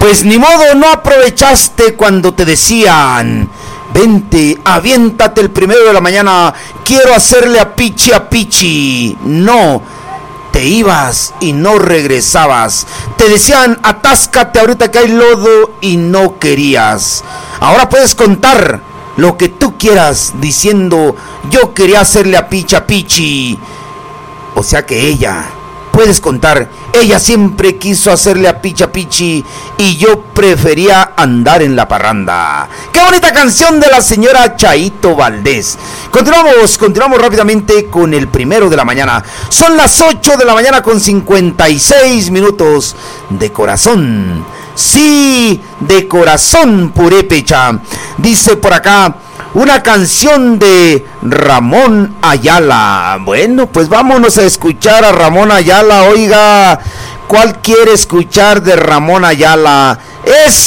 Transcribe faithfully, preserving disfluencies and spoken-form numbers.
Pues ni modo, no aprovechaste cuando te decían: vente, aviéntate el primero de la mañana, quiero hacerle a Pichi a Pichi. No, te ibas y no regresabas. Te decían: atáscate ahorita que hay lodo, y no querías. Ahora puedes contar lo que tú quieras diciendo: yo quería hacerle a Pichi a Pichi. O sea que ella, puedes contar, ella siempre quiso hacerle a Pichi a Pichi y yo prefería andar en la parranda. ¡Qué bonita canción de la señora Chaito Valdés! Continuamos, continuamos rápidamente con el primero de la mañana. Son las ocho de la mañana con cincuenta y seis minutos. De corazón, sí, de corazón purépecha. Dice por acá, una canción de Ramón Ayala. Bueno, pues vámonos a escuchar a Ramón Ayala. Oiga, ¿cuál quiere escuchar de Ramón Ayala? Es